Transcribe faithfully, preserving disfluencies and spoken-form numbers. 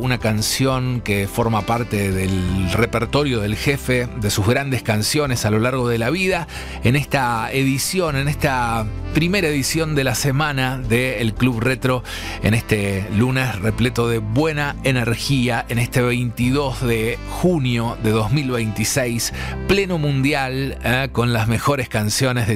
una canción que forma parte del repertorio del jefe, de sus grandes canciones a lo largo de la vida, en esta edición, en esta primera edición de la semana del Club Retro, en este lunes repleto de buena energía, en este veintidós de junio de dos mil veintiséis, pleno mundial, eh, con las mejores canciones de